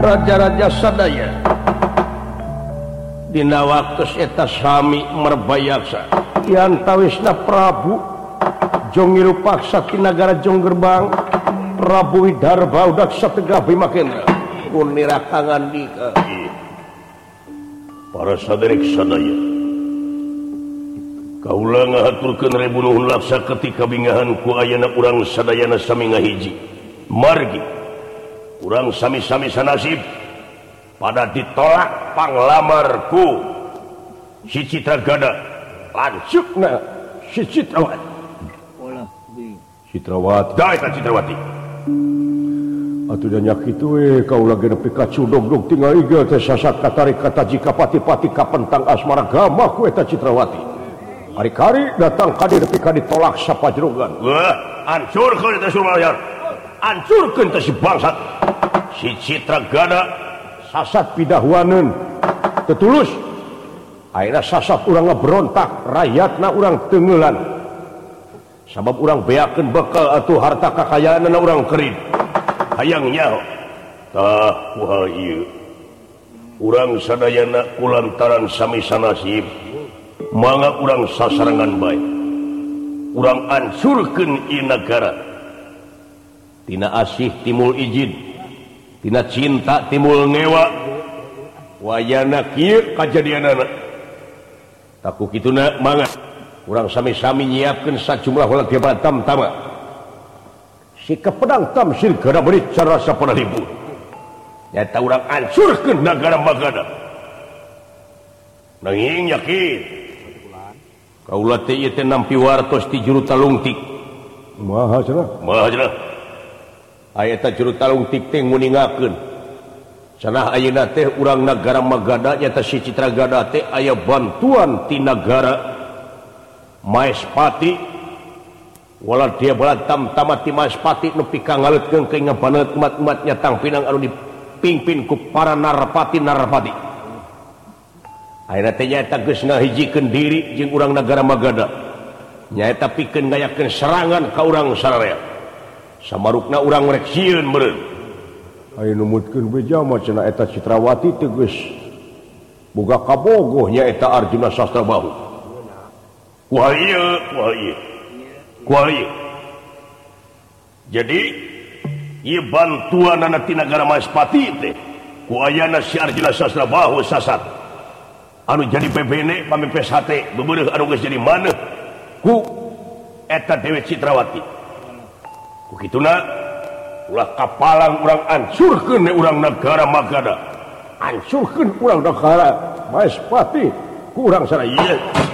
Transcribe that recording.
raja-raja sadaya dina waktu eta sami merbayaksa yantawisna Prabu Jongiru paksa ti nagara Jonggerbang Prabu Widarba udak sategah Bima Kendra kunirakangan di para saderek sadaya kaula ngahaturkeun rebu nuhun laksa ketika bingahan ku ayana urang sadayana sami ngahiji margi urang sami-sami sanasib pada ditolak panglamarku si Citragada lancukna si Citrawati Citrawati atuh nya kitu kaula ge nepi ka cudog-dog tinggal ieu teh sasat katarik kata jika pati-pati kapentang asmara gama ku eta Citrawati hari-hari datang ka dieu nepi ka ditolak sapajrogan wah hancurkeun eta Sumayar hancurkeun teh si bangsat si Citragada sasat pidahuaneun tetulus ayeuna sasat urang ngaberontak rakyatna urang teungeulan sabab urang beakeun bekal atuh harta kakayaanna urang kerid hayang nyaho tah kumaha ieu urang sadayana kulantaran sami sanasib mangga urang sasarangan bae urang hancurkeun ieu nagara tina asih timul ijid tina cinta timul ngewa wayana kieu kajadianana taku kituna mangga urang sami-sami nyiapkeun sajumlah heula gebat tamtama si kepedang tamsil gara beri cara saparahibu nyata urang hancurkeun nagara Magadha nanging yakin kaula teh ieu teh nampi wartos ti juru talungtik maha cenah aya eta juru talungtik teh nguningakeun cenah ayeuna teh urang nagara Magadha nyata si Citragada teh aya bantuan ti nagara Maespati wala dia balatam tamati Maespati nepi ka ngaleutkeun ka ngapaneut umat-umatnya tang pinang anu dipimpin ku para narapati ayeuna teh nyaeta geus ngahijikeun diri jeung urang nagara Magadha nyaeta pikeun ngayakeun serangan ka urang sararea samarukna urang rek sieun meureun aya numutkeun beja mah cenah eta Citrawati teh geus boga kabogoh nyaeta Arjuna Sasrabahu kumaha ieu jadi ieu bantuanana ti nagara Maespati teh ku ayana si Arjuna Sasrabahu sasat anu jadi pebene pamepes hate bebeureuh anu geus jadi maneh ku eta Dewi Citrawati ku kituna ulah kapalang urang hancurkeun urang nagara Magadha hancurkeun urang nagara Maespati ku urang sadaya